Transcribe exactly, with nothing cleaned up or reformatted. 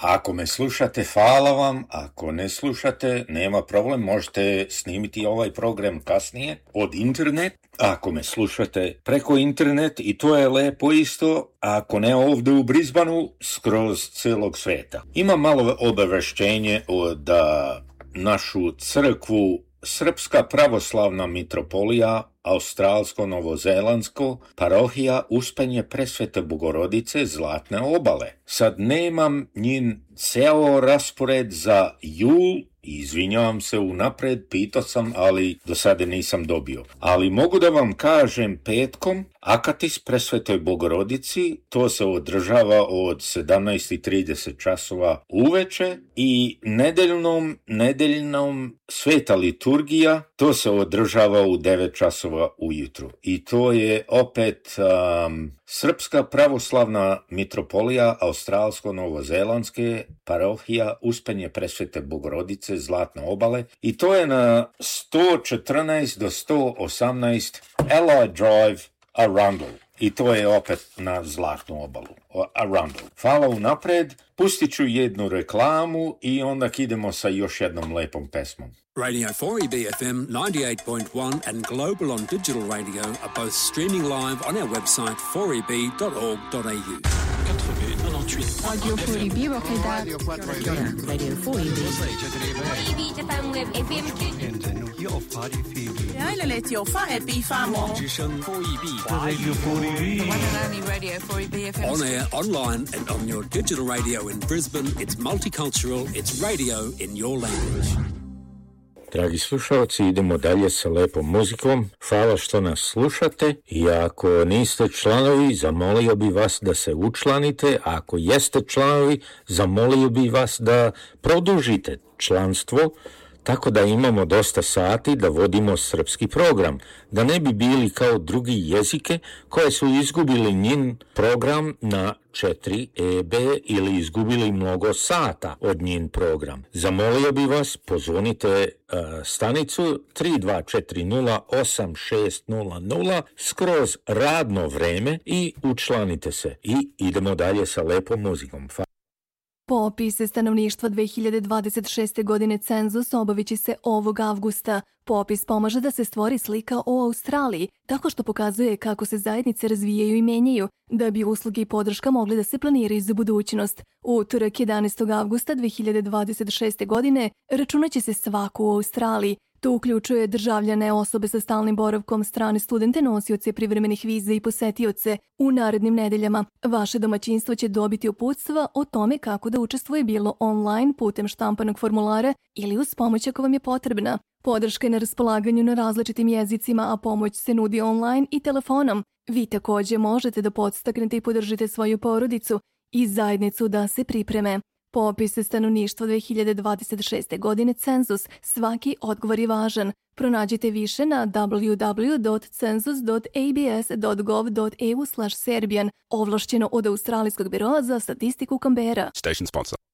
Ako me slušate, hvala vam. Ako ne slušate, nema problem. Možete snimiti ovaj program kasnije od internet. Ako me slušate preko internet, i to je lepo isto. Ako ne ovdje u Brisbaneu, skroz celog sveta. Imam malo obaveštenje od našu crkvu Srpska pravoslavna mitropolija Australsko-Novozelandsko parohija Uspenje Presvete Bogorodice Zlatne obale. Sad nemam njen ceo raspored za jul, izvinjavam se unapred, pitao sam, ali do sada nisam dobio. Ali mogu da vam kažem petkom, Akatis Presvetoj Bogorodici, to se održava od sedamnaest i trideset časova uveče, i nedeljnom, nedeljnom Sveta liturgija, to se održava u devet časova ujutru. I to je opet um, Srpska pravoslavna mitropolija Australsko-Novozelandske parohija Uspenje Presvete Bogorodice Zlatne obale, i to je na sto četrnaest do sto osamnaest Ally Drive, Arundel. I to je opet na Zlatnu obalu, Arundel. Hvala unapred, pustit ću jednu reklamu i onda idemo sa još jednom lepom pesmom. Radio four E B F M ninety-eight point one and Global on Digital Radio are both streaming live on our website four e b dot org dot a u. Radio four E B Rocca, Radio four E B Japan Web F M. Ja, let your fire be far more. four E B. Radio four E B. One and only Radio four E B F M. On air, online and on your digital radio in Brisbane, it's multicultural, it's radio in your language. Dragi slušalci, idemo dalje sa lepom muzikom. Hvala što nas slušate, i ako niste članovi, zamolio bi vas da se učlanite, a ako jeste članovi, zamolio bi vas da produžite članstvo, tako da imamo dosta sati da vodimo srpski program, da ne bi bili kao drugi jezike koje su izgubili njen program na četiri E B ili izgubili mnogo sata od njen program. Zamolio bi vas, pozvonite uh, stanicu tri dva četiri nula osam šest nula nula skroz radno vreme i učlanite se. I idemo dalje sa lepom muzikom. Popis stanovništva dve hiljade dvadeset šeste. godine cenzus obavit će se ovog avgusta. Popis pomaže da se stvori slika o Australiji, tako što pokazuje kako se zajednice razvijaju i menjaju, da bi usluge i podrška mogli da se planiraju za budućnost. U utorak jedanaestog avgusta dve hiljade dvadeset šeste. godine računat će se svako u Australiji. To uključuje državljane, osobe sa stalnim boravkom, strane studente, nosioce privremenih viza i posetioce. U narednim nedeljama vaše domaćinstvo će dobiti uputstva o tome kako da učestvuje bilo online putem štampanog formulara ili uz pomoć ako vam je potrebna. Podrška je na raspolaganju na različitim jezicima, a pomoć se nudi online i telefonom. Vi također možete da podstaknete i podržite svoju porodicu i zajednicu da se pripreme. Popis stanovništva dve hiljade dvadeset šeste. godine cenzus, svaki odgovor je važan. Pronađite više na w w w dot census dot a b s dot gov dot a u slash serbian, ovlašćeno od Australijskog biroa za statistiku Canberra. Station sponsor.